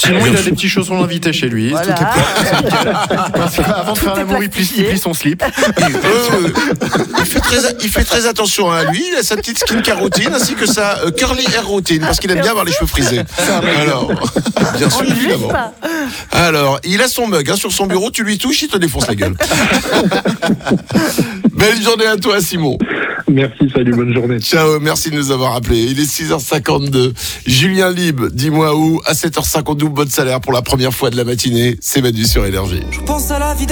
Simon, il a des petits chaussons d'invité chez lui. Voilà. Tout est Parce qu'avant de faire l'amour, il plie son slip. Il fait très attention à lui. Il a sa petite skin carotine ainsi que sa curly hair routine parce qu'il aime bien avoir les cheveux frisés. Alors, bien sûr, évidemment. Alors, il a son mug sur son bureau. Tu lui touches, il te défonce la gueule. Belle journée à toi, Simon. Merci, salut, bonne journée. Ciao, merci de nous avoir appelés. Il est 6h52. Julien Libre, dis-moi où, à 7h52, bon salaire pour la première fois de la matinée. C'est Manu sur Énergie. Je pense à la vie